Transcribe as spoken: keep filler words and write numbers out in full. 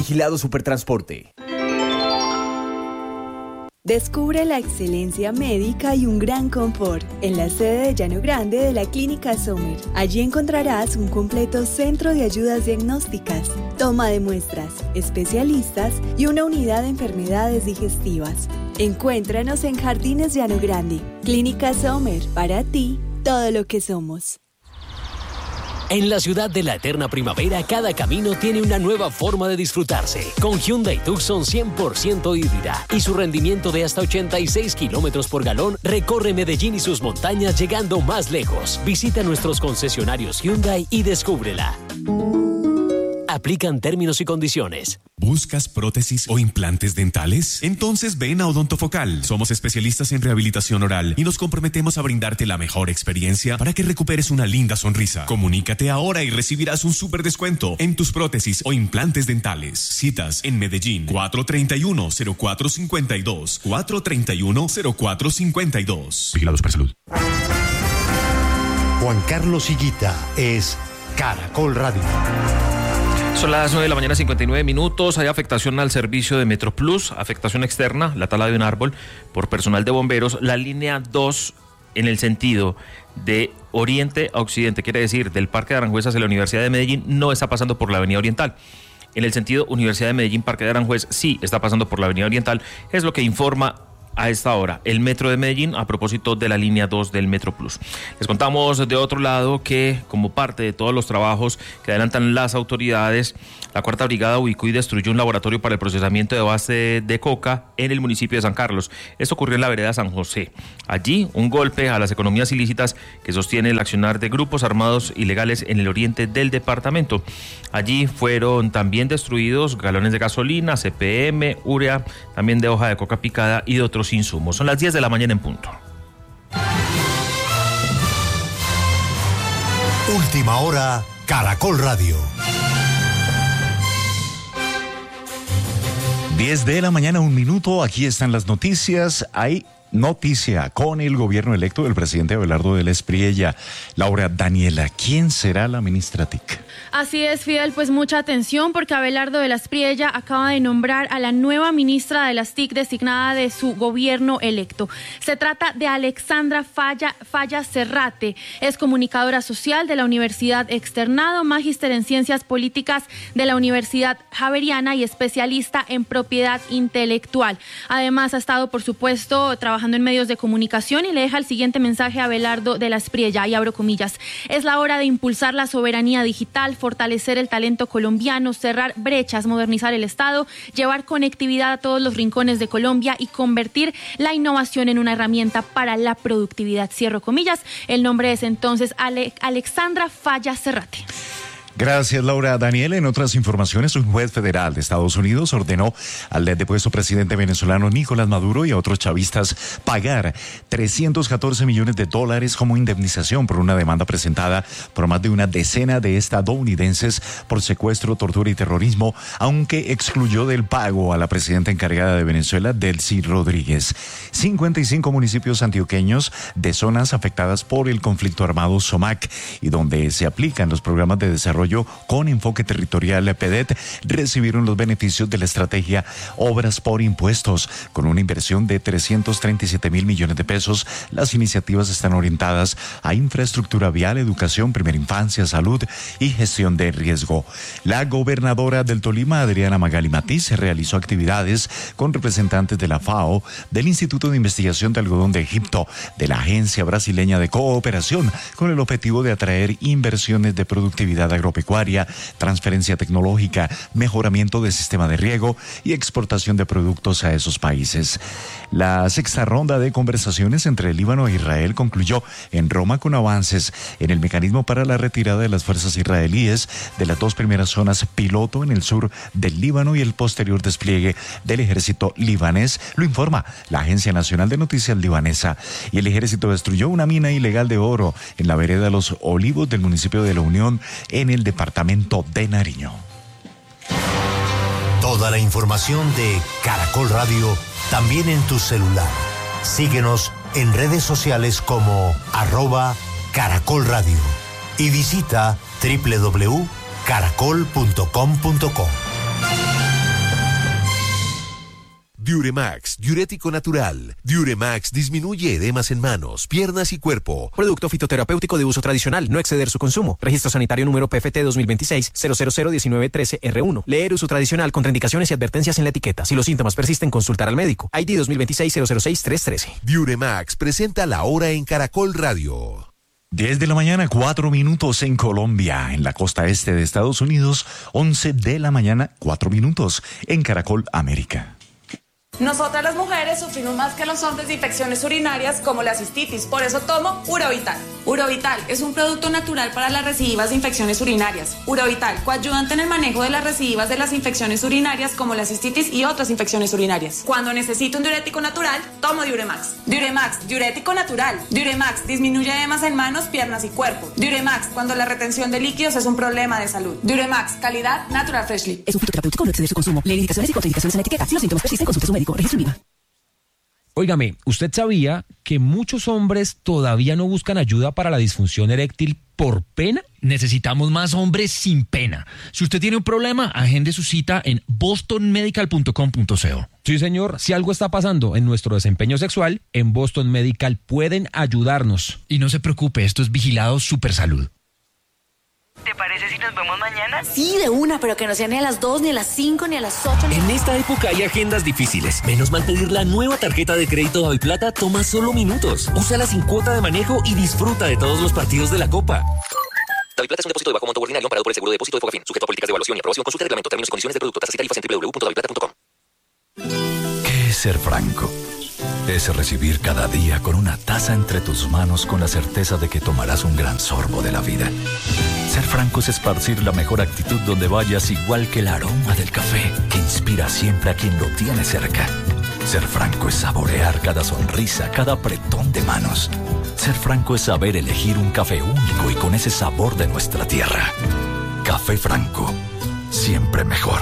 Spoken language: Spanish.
Vigilado Supertransporte. Descubre la excelencia médica y un gran confort en la sede de Llano Grande de la Clínica Sommer. Allí encontrarás un completo centro de ayudas diagnósticas, toma de muestras, especialistas y una unidad de enfermedades digestivas. Encuéntranos en Jardines Llano Grande. Clínica Sommer, para ti, todo lo que somos. En la ciudad de la eterna primavera, cada camino tiene una nueva forma de disfrutarse. Con Hyundai Tucson cien por ciento híbrida y su rendimiento de hasta ochenta y seis kilómetros por galón, recorre Medellín y sus montañas llegando más lejos. Visita nuestros concesionarios Hyundai y descúbrela. Aplican términos y condiciones. ¿Buscas prótesis o implantes dentales? Entonces ven a Odontofocal. Somos especialistas en rehabilitación oral y nos comprometemos a brindarte la mejor experiencia para que recuperes una linda sonrisa. Comunícate ahora y recibirás un súper descuento en tus prótesis o implantes dentales. Citas en Medellín, cuatro treinta y uno, cero cuatro cincuenta y dos, cuatro treinta y uno, cero cuatro cincuenta y dos. Vigilados para salud. Juan Carlos Higuita es Caracol Radio. Son las nueve de la mañana, cincuenta y nueve minutos. Hay afectación al servicio de MetroPlus, afectación externa, la tala de un árbol por personal de bomberos. La línea dos en el sentido de oriente a occidente, quiere decir del Parque de Aranjuez hacia la Universidad de Medellín, no está pasando por la Avenida Oriental. En el sentido Universidad de Medellín, Parque de Aranjuez, sí está pasando por la Avenida Oriental, es lo que informa a esta hora el Metro de Medellín a propósito de la línea dos del MetroPlus. Les contamos de otro lado que, como parte de todos los trabajos que adelantan las autoridades, la Cuarta Brigada ubicó y destruyó un laboratorio para el procesamiento de base de coca en el municipio de San Carlos. Esto ocurrió en la vereda San José. Allí, un golpe a las economías ilícitas que sostiene el accionar de grupos armados ilegales en el oriente del departamento. Allí fueron también destruidos galones de gasolina, C P M, urea, también de hoja de coca picada y de otros insumos. Son las diez de la mañana en punto. Última hora, Caracol Radio. diez de la mañana, un minuto. Aquí están las noticias. Hay noticia con el gobierno electo del presidente Abelardo de la Espriella. Laura Daniela, ¿quién será la ministra T I C? Así es, Fidel, pues mucha atención porque Abelardo de la Espriella acaba de nombrar a la nueva ministra de las T I C designada de su gobierno electo. Se trata de Alexandra Falla, Falla Serrate, es comunicadora social de la Universidad Externado, magíster en Ciencias Políticas de la Universidad Javeriana y especialista en propiedad intelectual. Además, ha estado, por supuesto, trabajando en medios de comunicación y le deja el siguiente mensaje a Abelardo de la Espriella, y abro comillas: es la hora de impulsar la soberanía digital, fortalecer el talento colombiano, cerrar brechas, modernizar el Estado, llevar conectividad a todos los rincones de Colombia y convertir la innovación en una herramienta para la productividad. Cierro comillas. El nombre es entonces Ale- Alexandra Falla Serrate. Gracias, Laura Daniela. En otras informaciones, un juez federal de Estados Unidos ordenó al depuesto presidente venezolano Nicolás Maduro y a otros chavistas pagar trescientos catorce millones de dólares como indemnización por una demanda presentada por más de una decena de estadounidenses por secuestro, tortura y terrorismo, aunque excluyó del pago a la presidenta encargada de Venezuela, Delcy Rodríguez. cincuenta y cinco municipios antioqueños de zonas afectadas por el conflicto armado SOMAC y donde se aplican los programas de desarrollo con enfoque territorial P D E T recibieron los beneficios de la estrategia Obras por Impuestos. Con una inversión de trescientos treinta y siete mil millones de pesos, las iniciativas están orientadas a infraestructura vial, educación, primera infancia, salud y gestión de riesgo. La gobernadora del Tolima, Adriana Magali Matiz, realizó actividades con representantes de la FAO, del Instituto de Investigación de Algodón de Egipto, de la Agencia Brasileña de Cooperación, con el objetivo de atraer inversiones de productividad agropecuaria, transferencia tecnológica, mejoramiento del sistema de riego y exportación de productos a esos países. La sexta ronda de conversaciones entre el Líbano e Israel concluyó en Roma con avances en el mecanismo para la retirada de las fuerzas israelíes de las dos primeras zonas piloto en el sur del Líbano y el posterior despliegue del ejército libanés, lo informa la Agencia Nacional de Noticias libanesa. Y el ejército destruyó una mina ilegal de oro en la vereda Los Olivos del municipio de La Unión, en el departamento de Nariño. Toda la información de Caracol Radio también en tu celular. Síguenos en redes sociales como arroba Caracol Radio y visita doble u doble u doble u punto caracol punto com punto co. Diuremax, diurético natural. Diuremax disminuye edemas en manos, piernas y cuerpo. Producto fitoterapéutico de uso tradicional, no exceder su consumo. Registro sanitario número P F T dos mil veintiséis cero cero cero diecinueve trece R uno. Leer uso tradicional, contraindicaciones y advertencias en la etiqueta. Si los síntomas persisten, consultar al médico. I D dos mil veintiséis cero cero seis tres trece. Diuremax presenta la hora en Caracol Radio. diez de la mañana, cuatro minutos en Colombia, en la costa este de Estados Unidos, once de la mañana, cuatro minutos en Caracol América. Nosotras las mujeres sufrimos más que los hombres de infecciones urinarias como la cistitis, por eso tomo Urovital. Urovital es un producto natural para las recidivas de infecciones urinarias. Urovital, coayudante en el manejo de las recidivas de las infecciones urinarias como la cistitis y otras infecciones urinarias. Cuando necesito un diurético natural, tomo Diuremax. Diuremax, diurético natural. Diuremax disminuye edemas en manos, piernas y cuerpo. Diuremax, cuando la retención de líquidos es un problema de salud. Diuremax, calidad Natural Freshly. Es un fitoterapéutico, no exceder su consumo. Lee indicaciones y contraindicaciones en la etiqueta. Si los síntomas persisten, consulte a su médico. Registro INVIMA. Óigame, ¿usted sabía que muchos hombres todavía no buscan ayuda para la disfunción eréctil por pena? Necesitamos más hombres sin pena. Si usted tiene un problema, agende su cita en boston medical punto com punto co. Sí, señor, si algo está pasando en nuestro desempeño sexual, en Boston Medical pueden ayudarnos. Y no se preocupe, esto es vigilado Supersalud. ¿Te parece si nos vemos mañana? Sí, de una, pero que no sea ni a las dos, ni a las cinco, ni a las ocho. En esta época hay agendas difíciles. Menos mal pedir la nueva tarjeta de crédito Daviplata toma solo minutos. Úsala sin cuota de manejo y disfruta de todos los partidos de la Copa. Daviplata es un depósito de bajo monto ordinario amparado por el seguro de depósito de Fogafín, sujeto a políticas de evaluación y aprobación. Consulta el reglamento, términos y condiciones de producto, tasas y tarifas en doble u doble u doble u punto daviplata punto com. ¿Qué es ser franco? Es recibir cada día con una taza entre tus manos con la certeza de que tomarás un gran sorbo de la vida. Ser franco es esparcir la mejor actitud donde vayas, igual que el aroma del café que inspira siempre a quien lo tiene cerca. Ser franco es saborear cada sonrisa, cada apretón de manos. Ser franco es saber elegir un café único y con ese sabor de nuestra tierra. Café Franco, siempre mejor.